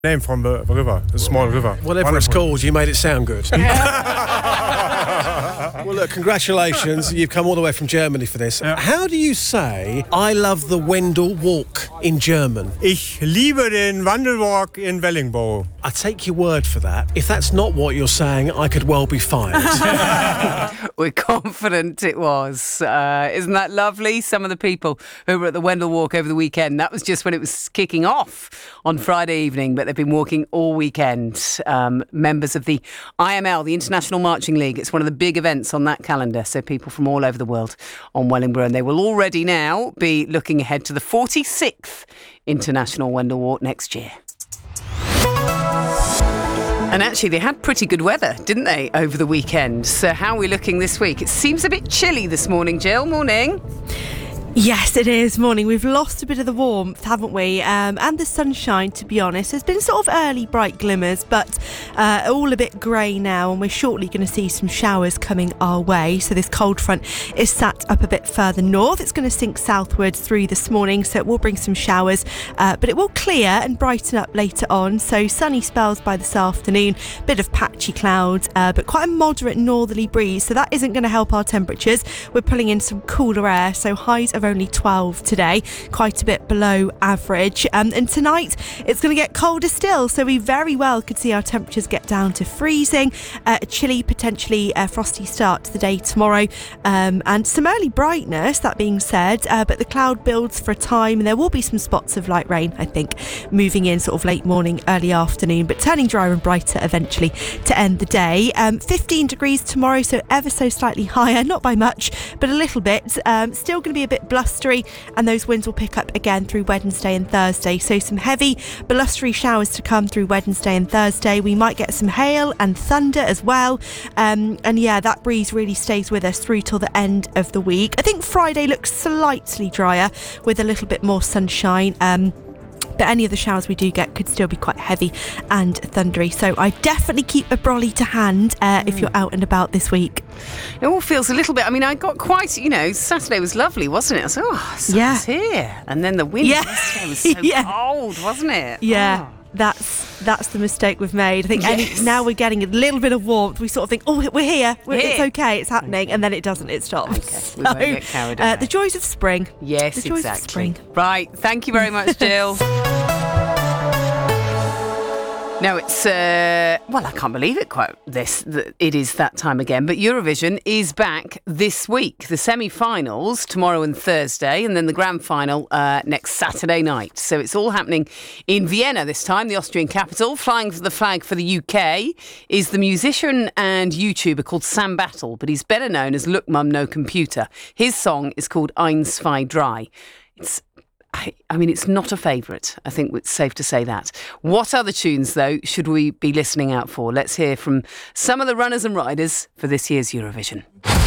name from the river, a small river. Whatever it's called, you made it sound good. Well, look, congratulations. You've come all the way from Germany for this. Yeah. How do you say, I love the Wendell Walk in German? Ich liebe den Wandelwalk in Wellingborough. I take your word for that. If that's not what you're saying, I could well be fired. We're confident it was. Isn't that lovely? Some of the people who were at the Wendell Walk over the weekend, that was just when it was kicking off on Friday evening, but they've been walking all weekend. Members of the IML, the International Marching League, it's one of the big events on that calendar, so people from all over the world on Wellingborough, and they will already now be looking ahead to the 46th International Wendell Walk next year. And actually, they had pretty good weather, didn't they, over the weekend? So how are we looking this week? It seems a bit chilly this morning, Jill. Morning. Yes, it is morning. We've lost a bit of the warmth, haven't we? And the sunshine, to be honest. There's been sort of early bright glimmers, but all a bit grey now, and we're shortly going to see some showers coming our way. So this cold front is sat up a bit further north. It's going to sink southwards through this morning, so it will bring some showers, but it will clear and brighten up later on. So sunny spells by this afternoon, bit of patchy clouds, but quite a moderate northerly breeze, so that isn't going to help our temperatures. We're pulling in some cooler air, so highs of only 12 today, quite a bit below average. And tonight it's going to get colder still, so we very well could see our temperatures get down to freezing. A chilly, potentially frosty start to the day tomorrow, and some early brightness, that being said, but the cloud builds for a time and there will be some spots of light rain, I think, moving in sort of late morning, early afternoon, but turning drier and brighter eventually to end the day. 15 degrees tomorrow, so ever so slightly higher, not by much, but a little bit. Still going to be a bit blustery, and those winds will pick up again through Wednesday and Thursday. So some heavy blustery showers to come through Wednesday and Thursday. We might get some hail and thunder as well. And yeah, that breeze really stays with us through till the end of the week. I think Friday looks slightly drier with a little bit more sunshine. But any of the showers we do get could still be quite heavy and thundery. So I definitely keep a brolly to hand if you're out and about this week. It all feels a little bit, I mean, I got quite, Saturday was lovely, wasn't it? I was like, sun's here. And then the wind yesterday was so cold, wasn't it? Yeah. Oh. That's the mistake we've made. I think now we're getting a little bit of warmth. We sort of think, we're here. It's okay, it's happening. Okay. And then it doesn't, it stops. Okay. We won't get carried away. The joys of spring. Yes, the joys exactly. Of spring. Right, thank you very much, Jill. No, it's, I can't believe it it is that time again, but Eurovision is back this week. The semi-finals tomorrow and Thursday, and then the grand final next Saturday night. So it's all happening in Vienna this time, the Austrian capital. Flying the flag for the UK is the musician and YouTuber called Sam Battle, but he's better known as Look Mum No Computer. His song is called Eins, Zwei, Drei. It's not a favourite. I think it's safe to say that. What other tunes, though, should we be listening out for? Let's hear from some of the runners and riders for this year's Eurovision.